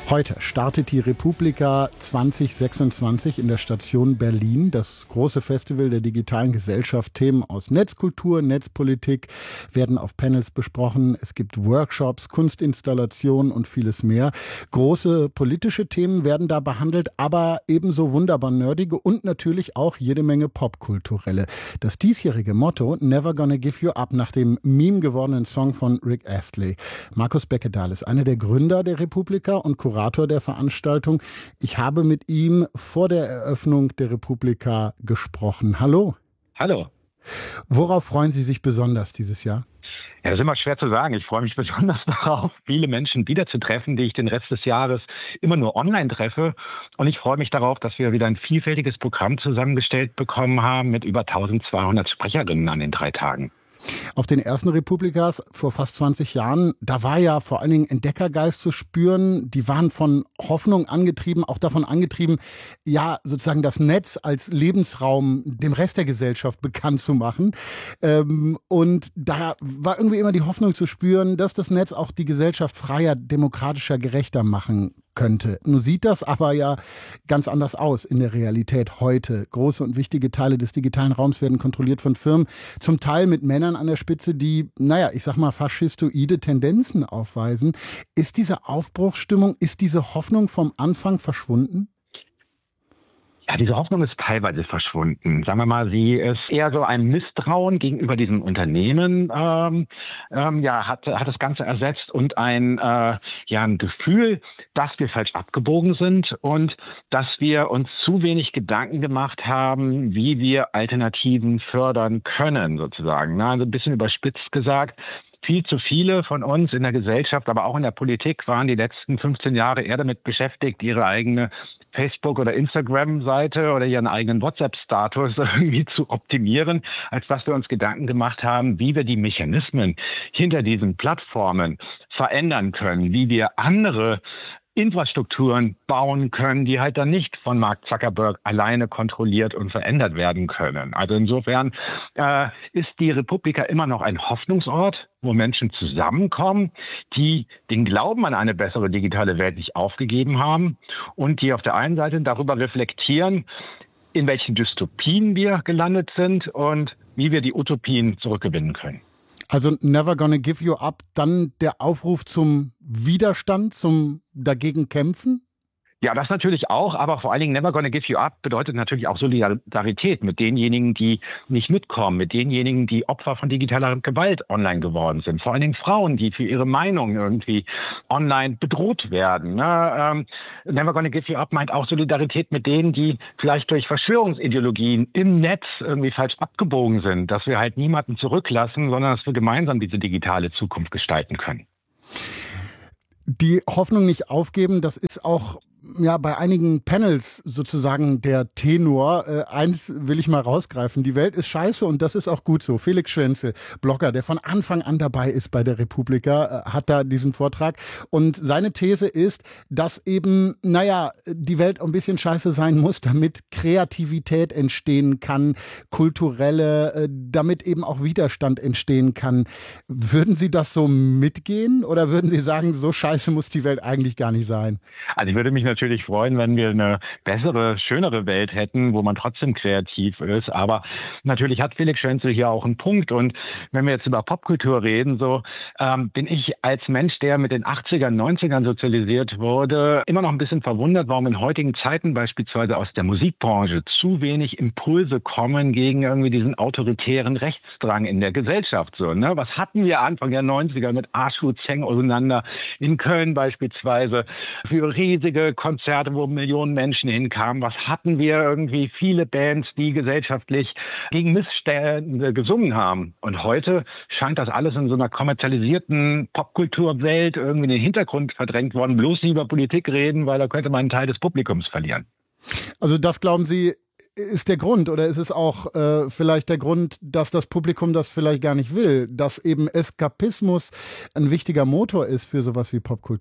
Heute startet die Republika 2026 in der Station Berlin, das große Festival der digitalen Gesellschaft. Themen aus Netzkultur, Netzpolitik werden auf Panels besprochen. Es gibt Workshops, Kunstinstallationen und vieles mehr. Große politische Themen werden da behandelt, aber ebenso wunderbar nerdige und natürlich auch jede Menge popkulturelle. Das diesjährige Motto Never Gonna Give You Up nach dem Meme gewordenen Song von Rick Astley. Markus Beckedahl ist einer der Gründer der Republika und Kurator der Veranstaltung. Ich habe mit ihm vor der Eröffnung der Republika gesprochen. Hallo. Hallo. Worauf freuen Sie sich besonders dieses Jahr? Ja, das ist immer schwer zu sagen. Ich freue mich besonders darauf, viele Menschen wiederzutreffen, die ich den Rest des Jahres immer nur online treffe. Und ich freue mich darauf, dass wir wieder ein vielfältiges Programm zusammengestellt bekommen haben mit über 1200 Sprecherinnen an den 3 Tagen. Auf den ersten Republikas vor fast 20 Jahren, da war ja vor allen Dingen Entdeckergeist zu spüren. Die waren von Hoffnung angetrieben, auch davon angetrieben, ja, sozusagen das Netz als Lebensraum dem Rest der Gesellschaft bekannt zu machen. Und da war irgendwie immer die Hoffnung zu spüren, dass das Netz auch die Gesellschaft freier, demokratischer, gerechter machen könnte. Nun sieht das aber ja ganz anders aus in der Realität heute. Große und wichtige Teile des digitalen Raums werden kontrolliert von Firmen, zum Teil mit Männern an der Spitze, die, ich sag mal, faschistoide Tendenzen aufweisen. Ist diese Aufbruchsstimmung, ist diese Hoffnung vom Anfang verschwunden? Ja, diese Hoffnung ist teilweise verschwunden. Sagen wir mal, sie ist eher so ein Misstrauen gegenüber diesem Unternehmen, hat das Ganze ersetzt und ein Gefühl, dass wir falsch abgebogen sind und dass wir uns zu wenig Gedanken gemacht haben, wie wir Alternativen fördern können, sozusagen. Also ein bisschen überspitzt gesagt. Viel zu viele von uns in der Gesellschaft, aber auch in der Politik waren die letzten 15 Jahre eher damit beschäftigt, ihre eigene Facebook- oder Instagram-Seite oder ihren eigenen WhatsApp-Status irgendwie zu optimieren, als dass wir uns Gedanken gemacht haben, wie wir die Mechanismen hinter diesen Plattformen verändern können, wie wir andere Infrastrukturen bauen können, die halt dann nicht von Mark Zuckerberg alleine kontrolliert und verändert werden können. Also insofern ist die Republika immer noch ein Hoffnungsort, wo Menschen zusammenkommen, die den Glauben an eine bessere digitale Welt nicht aufgegeben haben und die auf der einen Seite darüber reflektieren, in welchen Dystopien wir gelandet sind und wie wir die Utopien zurückgewinnen können. Also Never Gonna Give You Up, dann der Aufruf zum Widerstand, zum dagegen kämpfen? Ja, das natürlich auch, aber vor allen Dingen Never Gonna Give You Up bedeutet natürlich auch Solidarität mit denjenigen, die nicht mitkommen, mit denjenigen, die Opfer von digitaler Gewalt online geworden sind. Vor allen Dingen Frauen, die für ihre Meinung irgendwie online bedroht werden. Never Gonna Give You Up meint auch Solidarität mit denen, die vielleicht durch Verschwörungsideologien im Netz irgendwie falsch abgebogen sind, dass wir halt niemanden zurücklassen, sondern dass wir gemeinsam diese digitale Zukunft gestalten können. Die Hoffnung nicht aufgeben, das ist auch bei einigen Panels sozusagen der Tenor. Eins will ich mal rausgreifen. Die Welt ist scheiße und das ist auch gut so. Felix Schwenzel, Blogger, der von Anfang an dabei ist bei der Republika, hat da diesen Vortrag. Und seine These ist, dass eben, die Welt ein bisschen scheiße sein muss, damit Kreativität entstehen kann, kulturelle, damit eben auch Widerstand entstehen kann. Würden Sie das so mitgehen oder würden Sie sagen, so scheiße muss die Welt eigentlich gar nicht sein? Also ich würde mich natürlich freuen, wenn wir eine bessere, schönere Welt hätten, wo man trotzdem kreativ ist. Aber natürlich hat Felix Schwenzel hier auch einen Punkt. Und wenn wir jetzt über Popkultur reden, bin ich als Mensch, der mit den 80ern, 90ern sozialisiert wurde, immer noch ein bisschen verwundert, warum in heutigen Zeiten beispielsweise aus der Musikbranche zu wenig Impulse kommen gegen irgendwie diesen autoritären Rechtsdrang in der Gesellschaft. Was hatten wir Anfang der 90er mit Aschut, Zeng auseinander in Köln beispielsweise für riesige Konzerte, wo Millionen Menschen hinkamen. Was hatten wir irgendwie? Viele Bands, die gesellschaftlich gegen Missstände gesungen haben. Und heute scheint das alles in so einer kommerzialisierten Popkulturwelt irgendwie in den Hintergrund verdrängt worden. Bloß nicht über Politik reden, weil da könnte man einen Teil des Publikums verlieren. Also das, glauben Sie, ist der Grund, oder ist es auch vielleicht der Grund, dass das Publikum das vielleicht gar nicht will, dass eben Eskapismus ein wichtiger Motor ist für sowas wie Popkultur?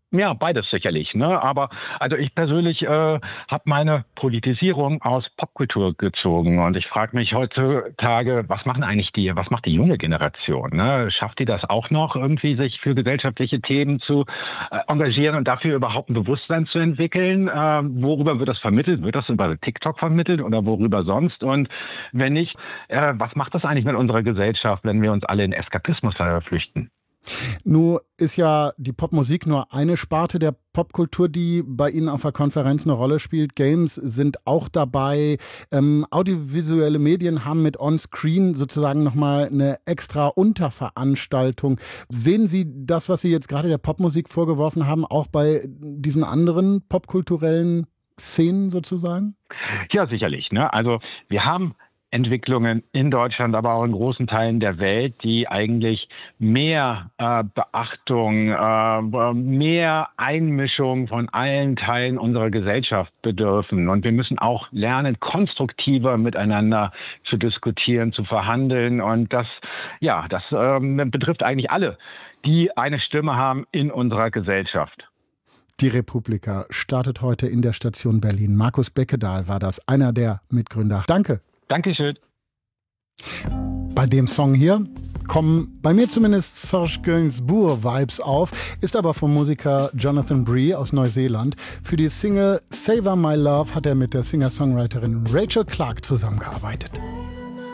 Ja, beides sicherlich, ne? Aber also ich persönlich habe meine Politisierung aus Popkultur gezogen und ich frage mich heutzutage, was macht die junge Generation? Ne? Schafft die das auch noch irgendwie, sich für gesellschaftliche Themen zu engagieren und dafür überhaupt ein Bewusstsein zu entwickeln? Worüber wird das vermittelt? Wird das über TikTok vermittelt oder worüber sonst? Und wenn nicht, was macht das eigentlich mit unserer Gesellschaft, wenn wir uns alle in Eskapismus flüchten? Nur ist ja die Popmusik nur eine Sparte der Popkultur, die bei Ihnen auf der Konferenz eine Rolle spielt. Games sind auch dabei. Audiovisuelle Medien haben mit On-Screen sozusagen nochmal eine extra Unterveranstaltung. Sehen Sie das, was Sie jetzt gerade der Popmusik vorgeworfen haben, auch bei diesen anderen popkulturellen Szenen sozusagen? Ja, sicherlich. Ne? Also wir haben Entwicklungen in Deutschland, aber auch in großen Teilen der Welt, die eigentlich mehr Beachtung, mehr Einmischung von allen Teilen unserer Gesellschaft bedürfen. Und wir müssen auch lernen, konstruktiver miteinander zu diskutieren, zu verhandeln. Und das betrifft eigentlich alle, die eine Stimme haben in unserer Gesellschaft. Die Republika startet heute in der Station Berlin. Markus Beckedahl war das, einer der Mitgründer. Danke. Dankeschön. Bei dem Song hier kommen bei mir zumindest Serge Gainsbourg-Vibes auf, ist aber vom Musiker Jonathan Bree aus Neuseeland. Für die Single Savor My Love hat er mit der Singer-Songwriterin Rachel Clark zusammengearbeitet.